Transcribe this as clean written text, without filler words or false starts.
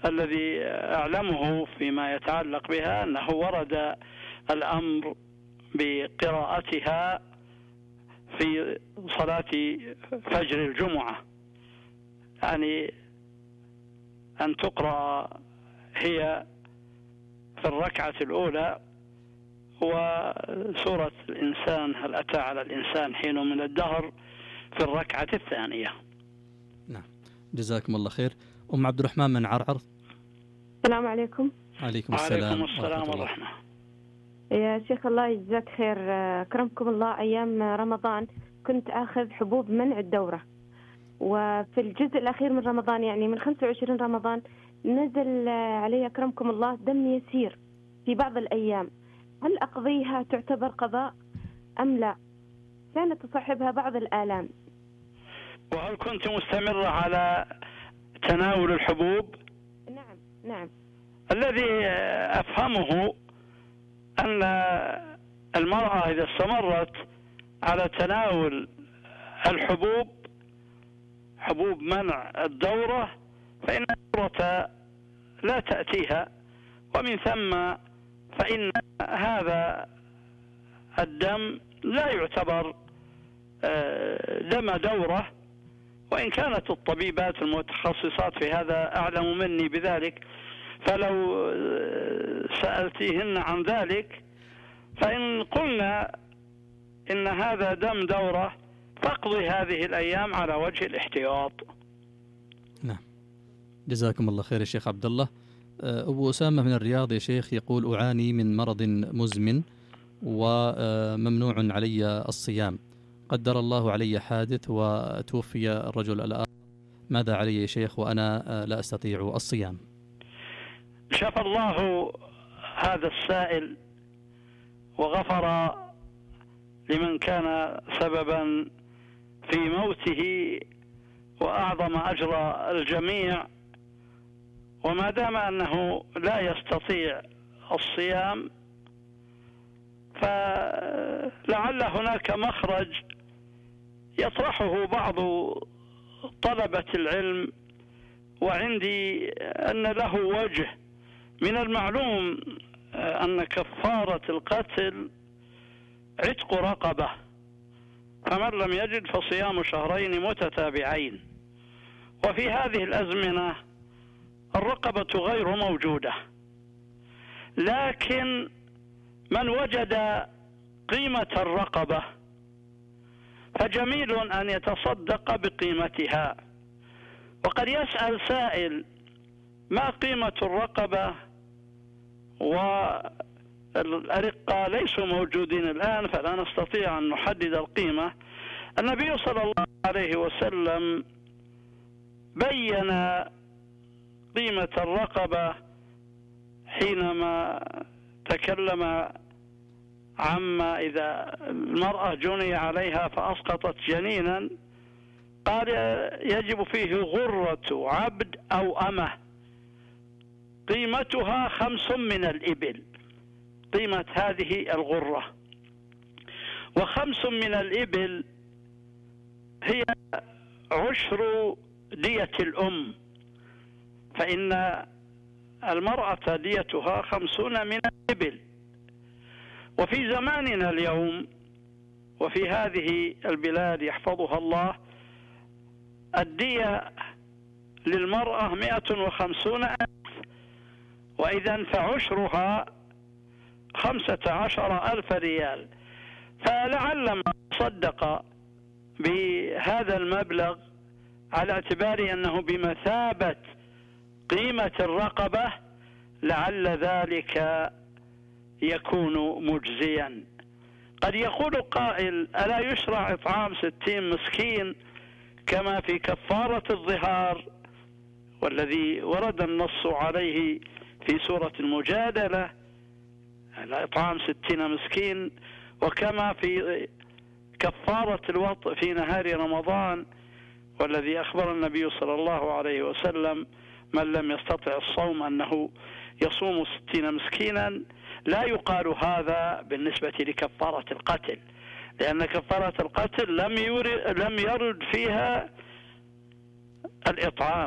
الذي أعلمه فيما يتعلق بها أنه ورد الأمر بقراءتها في صلاة فجر الجمعة، يعني أن تقرأ هي في الركعة الأولى وسورة الإنسان هل أتى على الإنسان حين من الدهر في الركعة الثانية. نعم، جزاكم الله خير. أم عبد الرحمن من عرعر. السلام عليكم. عليكم السلام والرحمة. يا شيخ الله يجزاك خير، أكرمكم الله. أيام رمضان كنت أخذ حبوب منع الدورة، وفي الجزء الأخير من رمضان يعني من 25 رمضان نزل علي أكرمكم الله دم يسير في بعض الأيام، هل أقضيها تعتبر قضاء أم لا؟ كانت تصاحبها بعض الآلام. وهل كنت مستمرة على تناول الحبوب؟ نعم. الذي أفهمه أن المرأة إذا استمرت على تناول الحبوب، حبوب منع الدورة، فإن الدورة لا تأتيها، ومن ثم فإن هذا الدم لا يعتبر دم دورة، وإن كانت الطبيبات المتخصصات في هذا أعلم مني بذلك، فلو سألتيهن عن ذلك فإن قلنا إن هذا دم دورة فاقضي هذه الأيام على وجه الاحتياط. نعم، جزاكم الله خير يا شيخ عبد الله. أبو أسامة من الرياض يا شيخ يقول أعاني من مرض مزمن وممنوع علي الصيام، قدر الله علي حادث وتوفي الرجل الآخر، ماذا علي يا شيخ وأنا لا أستطيع الصيام؟ شفى الله هذا السائل وغفر لمن كان سببا في موته وأعظم أجر الجميع، وما دام أنه لا يستطيع الصيام فلعل هناك مخرج يطرحه بعض طلبة العلم، وعندي أن له وجه. من المعلوم أن كفارة القتل عتق رقبة، فمن لم يجد فصيام شهرين متتابعين، وفي هذه الأزمنة الرقبة غير موجودة، لكن من وجد قيمة الرقبة فجميل أن يتصدق بقيمتها. وقد يسأل سائل ما قيمة الرقبة والأرقة ليسوا موجودين الآن فلا نستطيع أن نحدد القيمة. النبي صلى الله عليه وسلم بين قيمة الرقبة حينما تكلم عما إذا المرأة جني عليها فأسقطت جنينا، قال يجب فيه غرة عبد أو أمة قيمتها 5 من الإبل، قيمة هذه الغرة، و5 من الإبل هي عشر دية الأم، فإن المرأة ديتها 50 من الإبل. وفي زماننا اليوم وفي هذه البلاد يحفظها الله الدية للمرأة 150,000، وإذا فعشرها 15,000 ريال، فلعل من صدق بهذا المبلغ على اعتبار أنه بمثابة قيمة الرقبة لعل ذلك يكون مجزيا. قد يقول قائل ألا يشرع إطعام 60 مسكين كما في كفارة الظهار، والذي ورد النص عليه في سورة المجادلة على إطعام 60 مسكين، وكما في كفارة الوطء في نهار رمضان، والذي أخبر النبي صلى الله عليه وسلم من لم يستطع الصوم أنه يصوم 60 مسكينا. لا يقال هذا بالنسبة لكفارة القتل، لأن كفارة القتل لم يرد فيها الإطعام.